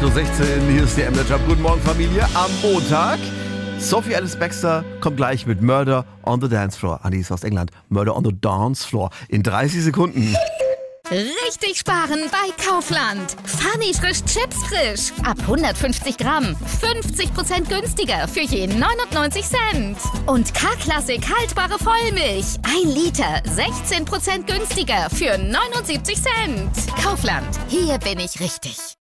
8.16 Uhr, hier ist der MDR Jump. Guten Morgen, Familie. Am Montag. Sophie Alice Baxter kommt gleich mit Murder on the Dance Floor. Die ist aus England. Murder on the Dance Floor. In 30 Sekunden. Richtig sparen bei Kaufland. Funny frisch Chips frisch. Ab 150 Gramm. 50% günstiger für je 99 Cent. Und K-Klassik haltbare Vollmilch. 1 Liter. 16% günstiger für 79 Cent. Kaufland. Hier bin ich richtig.